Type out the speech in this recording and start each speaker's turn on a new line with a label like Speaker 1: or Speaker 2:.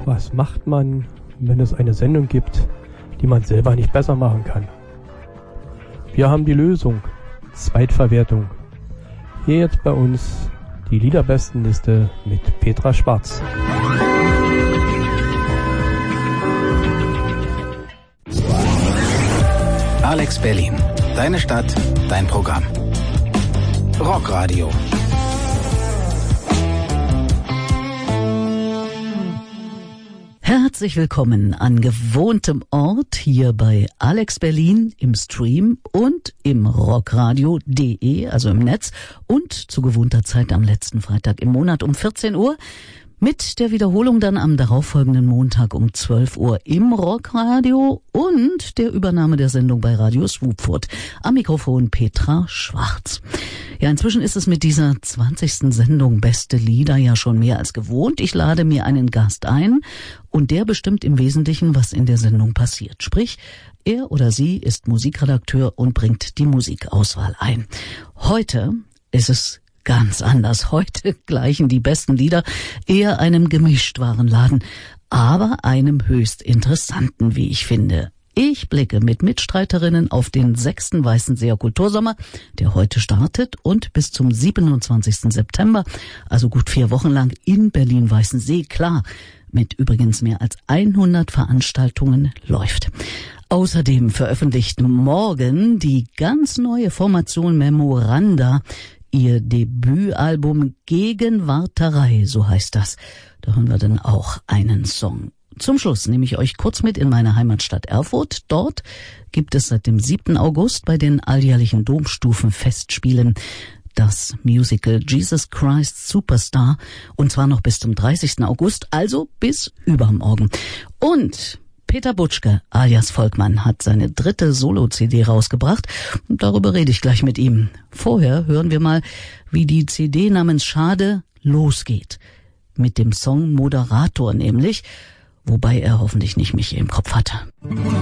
Speaker 1: Was macht man, wenn es eine Sendung gibt, die man selber nicht besser machen kann? Wir haben die Lösung. Zweitverwertung. Hier jetzt bei uns die Liederbestenliste mit Petra Schwarz.
Speaker 2: Alex Berlin. Deine Stadt, dein Programm. Rockradio.
Speaker 3: Herzlich willkommen an gewohntem Ort hier bei Alex Berlin im Stream und im rockradio.de, also im Netz, und zu gewohnter Zeit am letzten Freitag im Monat um 14 Uhr. Mit der Wiederholung dann am darauffolgenden Montag um 12 Uhr im Rockradio und der Übernahme der Sendung bei Radio Swupfurt. Am Mikrofon Petra Schwarz. Ja, inzwischen ist es mit dieser 20. Sendung Beste Lieder ja schon mehr als gewohnt. Ich lade mir einen Gast ein und der bestimmt im Wesentlichen, was in der Sendung passiert. Sprich, er oder sie ist Musikredakteur und bringt die Musikauswahl ein. Heute ist es ganz anders. Heute gleichen die besten Lieder eher einem Gemischtwarenladen, aber einem höchst interessanten, wie ich finde. Ich blicke mit Mitstreiterinnen auf den 6. Weißenseer Kultursommer, der heute startet und bis zum 27. September, also gut 4 Wochen lang in Berlin-Weißensee, klar, mit übrigens mehr als 100 Veranstaltungen läuft. Außerdem veröffentlicht morgen die ganz neue Formation Memoranda ihr Debütalbum Gegenwarterei, so heißt das. Da hören wir dann auch einen Song. Zum Schluss nehme ich euch kurz mit in meine Heimatstadt Erfurt. Dort gibt es seit dem 7. August bei den alljährlichen Domstufenfestspielen das Musical Jesus Christ Superstar, und zwar noch bis zum 30. August, also bis übermorgen. Und Peter Butschke alias Volkmann hat seine 3. Solo-CD rausgebracht und darüber rede ich gleich mit ihm. Vorher hören wir mal, wie die CD namens Schade losgeht. Mit dem Song Moderator nämlich, wobei er hoffentlich nicht mich im Kopf hatte.